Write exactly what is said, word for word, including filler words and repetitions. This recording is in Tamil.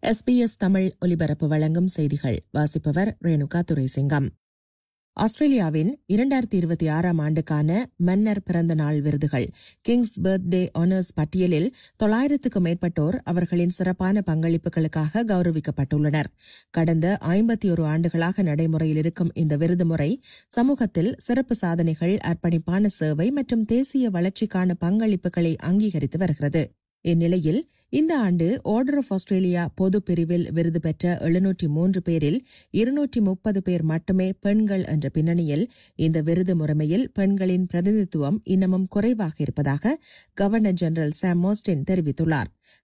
எஸ்பிஎஸ் தமிழ் ஒலிபரப்பு வழங்கும் செய்திகள். வாசிப்பவர் ரேணுகா துரைசிங்கம். ஆஸ்திரேலியாவின் இரண்டாயிரத்தி இருபத்தி ஆறாம் ஆண்டுக்கான மன்னர் பிறந்த நாள் விருதுகள் கிங்ஸ் பர்த்டே ஆனர்ஸ் பட்டியலில் தொள்ளாயிரத்துக்கும் மேற்பட்டோர் அவர்களின் சிறப்பான பங்களிப்புகளுக்காக கௌரவிக்கப்பட்டுள்ளனர். கடந்த ஐம்பத்தி ஒரு ஆண்டுகளாக நடைமுறையில் இருக்கும் இந்த விருது முறை சமூகத்தில் சிறப்பு சாதனைகள், அர்ப்பணிப்பான சேவை மற்றும் தேசிய வளர்ச்சிக்கான பங்களிப்புகளை அங்கீகரித்து வருகிறது. இந்நிலையில் இந்த ஆண்டு ஆர்டர் ஆஃப் ஆஸ்திரேலியா பொது பிரிவில் விருது பெற்ற எழுநூற்றி மூன்று பேரில் இருநூற்றி முப்பது பேர் மட்டுமே பெண்கள் என்ற பின்னணியில் இந்த விருது முறைமையில் பெண்களின் பிரதிநிதித்துவம் இன்னமும் குறைவாக இருப்பதாக கவர்னர் ஜெனரல் சாம் மோஸ்டின் தெரிவித்துள்ளார்.